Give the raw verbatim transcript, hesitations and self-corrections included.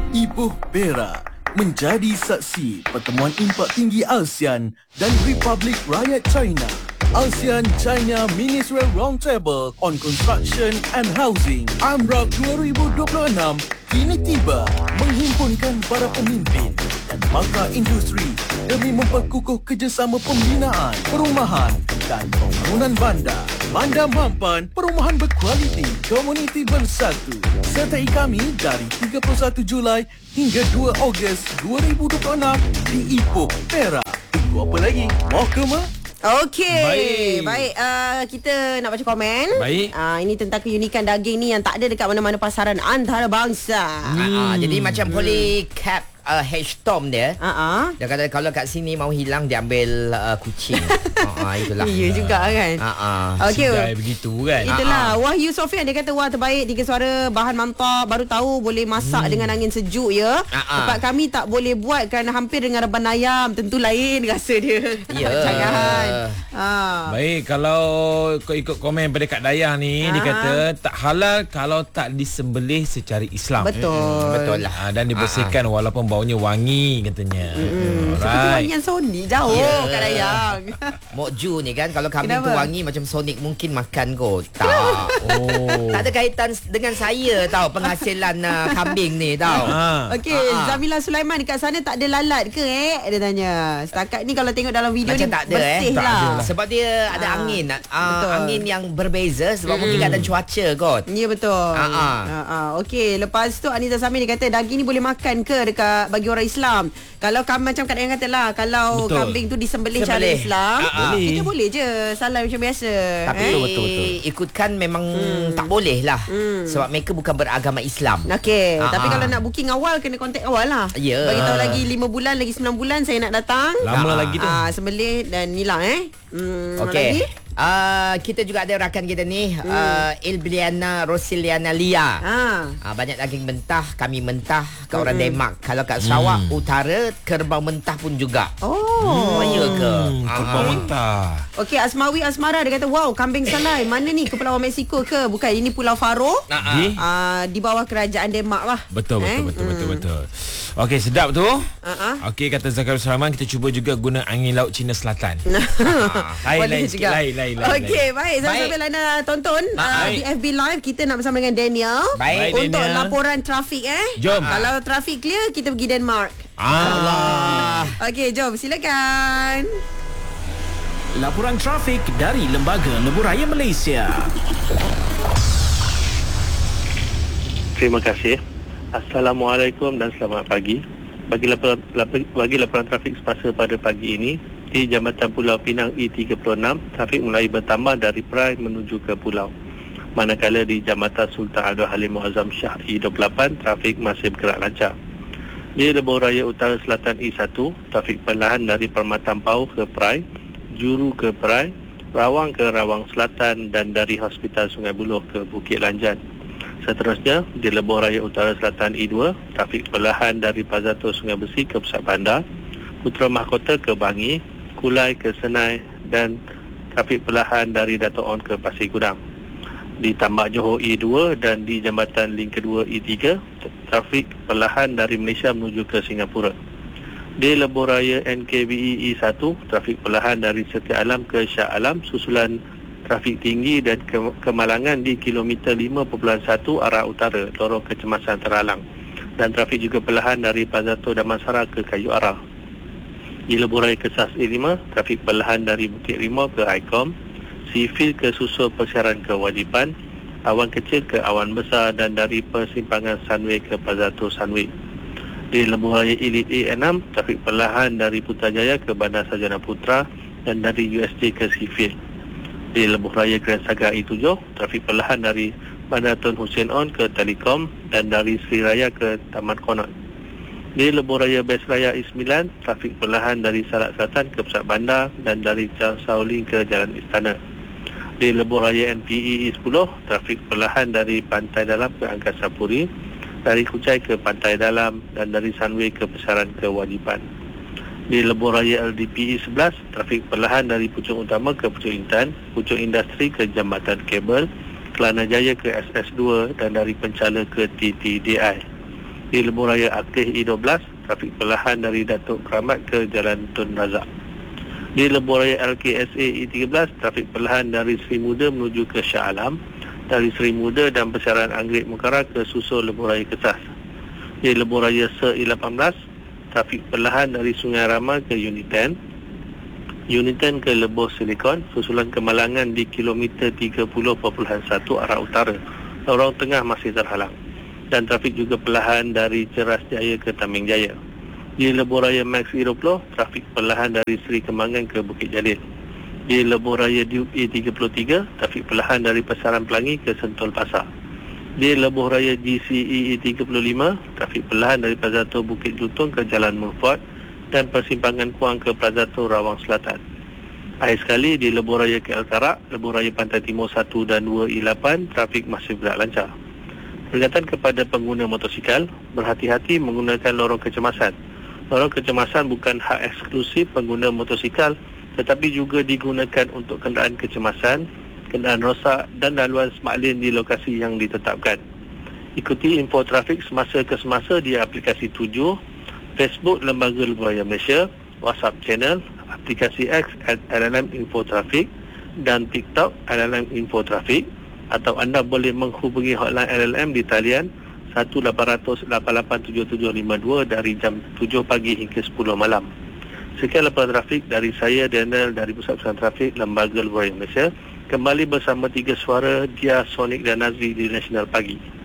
Ipoh Perak menjadi saksi pertemuan impak tinggi ASEAN dan Republik Rakyat China. ASEAN-China Ministerial Roundtable on Construction and Housing A M R A C dua ribu dua puluh enam kini tiba, menghimpunkan para pemimpin dan pakar industri demi memperkukuh kerjasama pembinaan, perumahan dan pembangunan bandar. Bandar mampan, perumahan berkualiti, komuniti bersatu. Sertai kami dari tiga puluh satu Julai hingga dua Ogos dua ribu dua puluh enam di Ipoh Perak. Tunggu apa lagi? Mau ke mah? Okey. Baik. Baik, uh, kita nak baca komen. Baik. Uh, ini tentang keunikan daging ni yang tak ada dekat mana-mana pasaran antarabangsa. Hmm. Uh, jadi macam polycap uh, H-Tom dia. Uh-uh. Dia kata kalau kat sini mau hilang dia ambil uh, kucing. uh, itulah. Ya juga kan. Uh-uh. Okey. Sidai begitu kan. Itulah uh-huh. Wahyu Sofian dia kata wah terbaik tiga suara, bahan mantap, baru tahu boleh masak hmm. dengan angin sejuk ya. Uh-huh. Tempat kami tak boleh buat kerana hampir dengan reban ayam, tentu lain rasa dia. Ya. Jangan. Ha. Baik, kalau kau ikut komen pada Kak Dayah ni, Ha. dia kata tak halal kalau tak disembelih secara Islam. Betul. Hmm, betul lah. Ha, dan dibersihkan Ha-ha. walaupun baunya wangi katanya. Hmm. Seperti Alright. wangian Sony jauh Ya. Kak Dayang. Mokju ni kan kalau kambing Kenapa? tu wangi macam Sonic mungkin makan kot. Tak. Oh. Tak ada kaitan dengan saya tau penghasilan uh, kambing ni tau. Ha. Okey, Ah, ah. Zamila Sulaiman dekat sana tak ada lalat ke eh? Dia tanya. Setakat ni kalau tengok dalam video Macam ni tak ada, bersih eh. Tak lah. ada lah. Sebab dia ada Ah. angin. Uh, Betul. angin yang berbeza sebab mm. mungkin keadaan cuaca kot. Ya betul. Ah, ah. Ah, ah. Okey, lepas tu Anita Samir dia kata daging ni boleh makan ke dekat bagi orang Islam? Kalau kami macam Kak Dayang kata lah, kalau Betul. kambing tu disembelih cara Sembelih. Islam, Ah, ah. kita boleh je salam macam biasa. Tapi eh? Betul, betul, betul. ikutkan memang hmm. tak boleh lah. Hmm. Sebab mereka bukan beragama Islam. Okey, Ah, tapi ah. kalau nak booking awal kena kontak awal lah. Ya. Bagi tahu lagi lima bulan, lagi sembilan bulan saya nak datang. Lama Ah, lagi tu. Ah, sembelih dan nilang eh. Hmm, Okey. lagi? Uh, kita juga ada rakan kita ni hmm. uh, Ilbliana Rosiliana Lia. Ah. Uh, banyak daging mentah, kami mentah kat Hmm. orang Denmark. Kalau kat Sarawak Hmm. Utara kerbau mentah pun juga. Oh. Oh, ya ke? Hmm, kerbau Ah. mentah. Okey, Asmawi Asmara dia kata, wow, kambing salai. Mana ni? Kepulauan Mexico ke? Bukan, ini Pulau Faro. Ah, ah. Di? Uh, di bawah kerajaan Denmark lah. Betul, betul, Eh? betul, betul, Hmm. betul. Okey, sedap tu. Uh-uh. Okey, kata Zakarius Rahman, kita cuba juga guna angin laut Cina Selatan. Lain, Boleh lain juga. sikit, lain, lain, lain, Okey, lain. baik. Sambil-sambil anda tonton uh, Baik. di F B Live, kita nak bersama dengan Daniel. Baik, Untuk Daniel. laporan trafik eh. Jom. Kalau trafik clear, kita pergi Denmark. Allah. Okey, jom. Silakan. Laporan trafik dari Lembaga Lebuhraya Malaysia. Terima kasih. Assalamualaikum dan selamat pagi. Bagi laporan, bagi laporan trafik semasa pada pagi ini, di Jambatan Pulau Pinang E tiga puluh enam, trafik mulai bertambah dari Perai menuju ke pulau. Manakala di Jambatan Sultan Abdul Halim Muazzam Shah E dua puluh lapan, trafik masih bergerak lancar. Di Lebuhraya Utara Selatan E satu, trafik perlahan dari Permatan Pau ke Perai, Juru ke Perai, Rawang ke Rawang Selatan dan dari Hospital Sungai Buloh ke Bukit Lanjan. Seterusnya, di Lebuhraya Utara Selatan E dua, trafik perlahan dari Pazato Sungai Besi ke Pusat Bandar, Putra Mahkota ke Bangi, Kulai ke Senai dan trafik perlahan dari Dato' On ke Pasir Gudang. Di Tambak Johor E dua dan di Jambatan Link kedua E tiga, trafik perlahan dari Malaysia menuju ke Singapura. Di Lebuhraya N K B E E satu, trafik perlahan dari Setia Alam ke Shah Alam susulan trafik tinggi dan ke- kemalangan di kilometer lima perpuluhan satu arah utara, lorong kecemasan terhalang. Dan trafik juga perlahan dari Pazato Damansara ke Kayu Arah. Di Lebuhraya Kesas E lima, trafik perlahan dari Bukit Rimau ke Aikom, Sifil ke Susul Persiaran ke Wajipan, Awan Kecil ke Awan Besar dan dari Persimpangan Sunway ke Pazato Sunway. Di Lebuhraya Elite A enam, trafik perlahan dari Putrajaya ke Bandar Sarjana Putra dan dari U S J ke Sifil. Di Lebuhraya Grand Saga E tujuh, trafik perlahan dari Bandar Tun Hussein On ke Telekom dan dari Sri Raya ke Taman Konot. Di Lebuhraya Best Raya E sembilan, trafik perlahan dari Salak Selatan ke Pusat Bandar dan dari Sauling ke Jalan Istana. Di Lebuhraya N P E E sepuluh, trafik perlahan dari Pantai Dalam ke Angkasa Puri, dari Kuchai ke Pantai Dalam dan dari Sunway ke Pesaran ke Wajipan. Di Lebuhraya L D P E sebelas, trafik perlahan dari Puchong Utama ke Puchong Intan, Puchong Industri ke Jambatan Kabel, Kelana Jaya ke S S dua dan dari Penchala ke T T D I. Di Lebuh Raya Akeh E dua belas, trafik perlahan dari Datuk Keramat ke Jalan Tun Razak. Di Lebuh Raya L K S A E tiga belas, trafik perlahan dari Seri Muda menuju ke Shah Alam, dari Seri Muda dan Persiaran Anggrek Mekara ke Susul Lebuh Raya Kesas. Di Lebuh Raya S E lapan belas, trafik perlahan dari Sungai Rama ke Unit sepuluh, Unit sepuluh ke Lebuh Silikon, susulan kemalangan di kilometer tiga puluh perpuluhan satu arah utara. Lorong tengah masih terhalang. Dan trafik juga perlahan dari Ceras Jaya ke Tameng Jaya. Di Lebuh Raya Max E dua puluh, trafik perlahan dari Seri Kembangan ke Bukit Jalil. Di Lebuh Raya Duke E tiga puluh tiga, trafik perlahan dari Pasaran Pelangi ke Sentul Pasar. Di Lebuh Raya G C E E tiga puluh lima, trafik perlahan dari Plaza Tor Bukit Jutong ke Jalan Mulford dan Persimpangan Kuang ke Plaza Tor Rawang Selatan. Akhir sekali di Lebuh Raya K L Tarak, Lebuh Raya Pantai Timur satu dan dua E lapan, trafik masih bergerak lancar. Peringatan kepada pengguna motosikal, berhati-hati menggunakan lorong kecemasan. Lorong kecemasan bukan hak eksklusif pengguna motosikal, tetapi juga digunakan untuk kenderaan kecemasan, kenderaan rosak dan laluan smart lane di lokasi yang ditetapkan. Ikuti info trafik semasa ke semasa di aplikasi tujuh, Facebook Lembaga Lebuh Raya Malaysia, WhatsApp channel, aplikasi X at L L M Info Trafik dan TikTok L L M Info Trafik, atau anda boleh menghubungi hotline L L M di talian satu lapan kosong kosong lapan lapan tujuh tujuh lima dua dari jam tujuh pagi hingga sepuluh malam. Sekian laporan trafik dari saya, Daniel, dari Pusat Pusat Trafik Lembaga Lebuh Raya Malaysia. Kembali bersama tiga suara Dia, Sonic dan Nazri di Nasional Pagi.